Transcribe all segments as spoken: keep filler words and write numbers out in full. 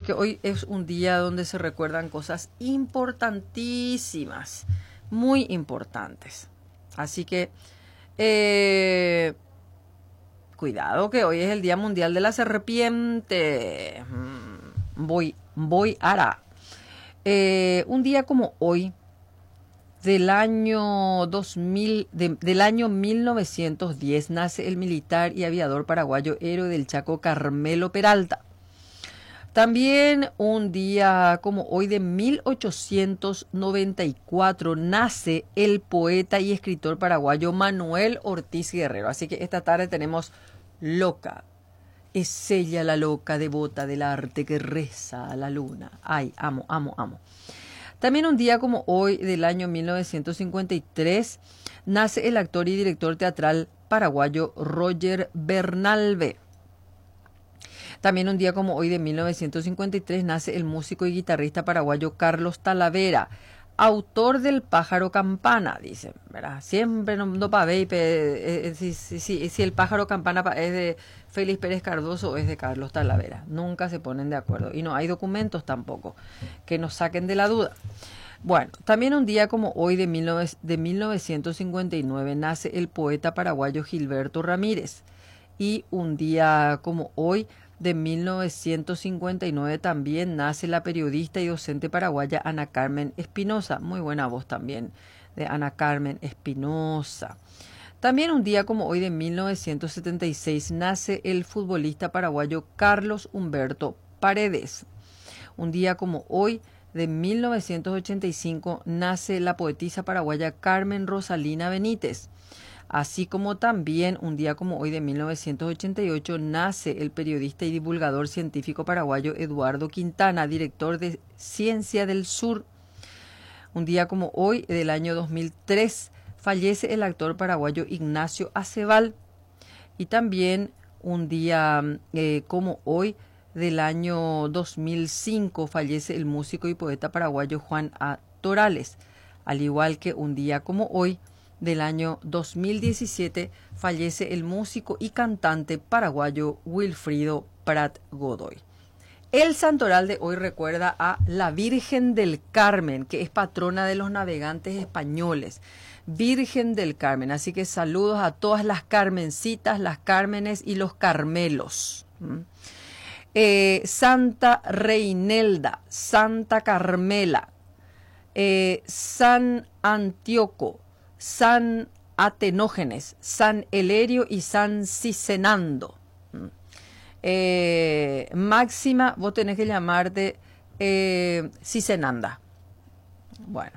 porque hoy es un día donde se recuerdan cosas importantísimas, muy importantes. Así que, eh, cuidado que hoy es el Día Mundial de la Serpiente. Voy, voy hará. Eh, un día como hoy, del año dos mil, de, del año mil novecientos diez, nace el militar y aviador paraguayo héroe del Chaco Carmelo Peralta. También un día como hoy de mil ochocientos noventa y cuatro nace el poeta y escritor paraguayo Manuel Ortiz Guerrero. Así que esta tarde tenemos Loca. Es ella la loca devota del arte que reza a la luna. Ay, amo, amo, amo. También un día como hoy del año mil novecientos cincuenta y tres nace el actor y director teatral paraguayo Roger Bernalve. También un día como hoy de mil novecientos cincuenta y tres nace el músico y guitarrista paraguayo Carlos Talavera, autor del Pájaro Campana, dice, ¿verdad? Siempre no, no pavé, eh, si, si, si, si el Pájaro Campana es de Félix Pérez Cardoso o es de Carlos Talavera. Nunca se ponen de acuerdo y no hay documentos tampoco que nos saquen de la duda. Bueno, también un día como hoy de, mil novecientos cincuenta y nueve nace el poeta paraguayo Gilberto Ramírez, y un día como hoy de mil novecientos cincuenta y nueve también nace la periodista y docente paraguaya Ana Carmen Espinosa. Muy buena voz también de Ana Carmen Espinosa. También un día como hoy de mil novecientos setenta y seis nace el futbolista paraguayo Carlos Humberto Paredes. Un día como hoy de mil novecientos ochenta y cinco nace la poetisa paraguaya Carmen Rosalina Benítez. Así como también un día como hoy de mil novecientos ochenta y ocho nace el periodista y divulgador científico paraguayo Eduardo Quintana, director de Ciencia del Sur. Un día como hoy del año dos mil tres fallece el actor paraguayo Ignacio Acebal. Y también un día eh, como hoy del año dos mil cinco fallece el músico y poeta paraguayo Juan A. Torales. Al igual que un día como hoy del año dos mil diecisiete fallece el músico y cantante paraguayo Wilfrido Prat Godoy. El santoral de hoy recuerda a la Virgen del Carmen, que es patrona de los navegantes españoles. Virgen del Carmen. Así que saludos a todas las Carmencitas, las Cármenes y los Carmelos. ¿Mm? Eh, Santa Reinelda, Santa Carmela, eh, San Antíoco, San Atenógenes, San Elerio y San Cicenando. Eh, Máxima, vos tenés que llamarte eh, Cicenanda. Bueno,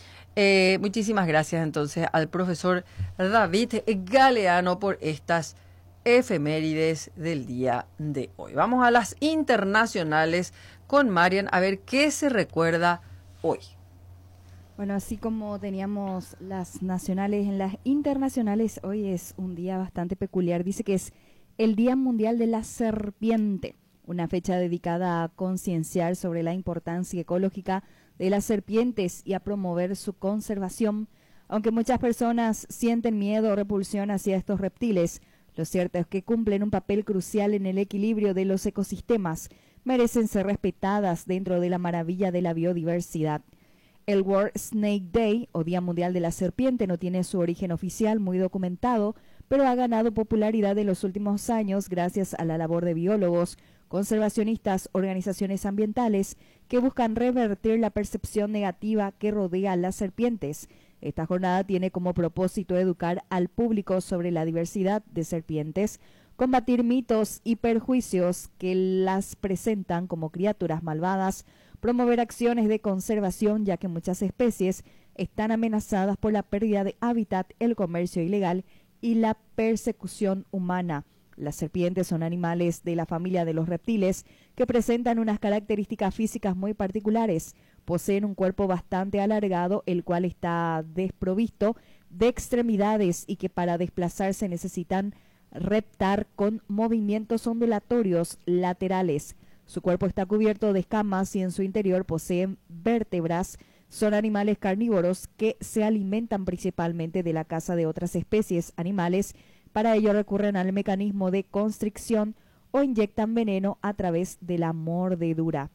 eh, muchísimas gracias entonces al profesor David Galeano por estas efemérides del día de hoy. Vamos a las internacionales con Marian a ver qué se recuerda hoy. Bueno, así como teníamos las nacionales, en las internacionales, hoy es un día bastante peculiar. Dice que es el Día Mundial de la Serpiente, una fecha dedicada a concienciar sobre la importancia ecológica de las serpientes y a promover su conservación. Aunque muchas personas sienten miedo o repulsión hacia estos reptiles, lo cierto es que cumplen un papel crucial en el equilibrio de los ecosistemas, merecen ser respetadas dentro de la maravilla de la biodiversidad. El World Snake Day, o Día Mundial de la Serpiente, no tiene su origen oficial muy documentado, pero ha ganado popularidad en los últimos años gracias a la labor de biólogos, conservacionistas, organizaciones ambientales que buscan revertir la percepción negativa que rodea a las serpientes. Esta jornada tiene como propósito educar al público sobre la diversidad de serpientes, combatir mitos y perjuicios que las presentan como criaturas malvadas, promover acciones de conservación ya que muchas especies están amenazadas por la pérdida de hábitat, el comercio ilegal y la persecución humana. Las serpientes son animales de la familia de los reptiles que presentan unas características físicas muy particulares. Poseen un cuerpo bastante alargado, el cual está desprovisto de extremidades y que para desplazarse necesitan reptar con movimientos ondulatorios laterales. Su cuerpo está cubierto de escamas y en su interior poseen vértebras. Son animales carnívoros que se alimentan principalmente de la caza de otras especies animales. Para ello recurren al mecanismo de constricción o inyectan veneno a través de la mordedura.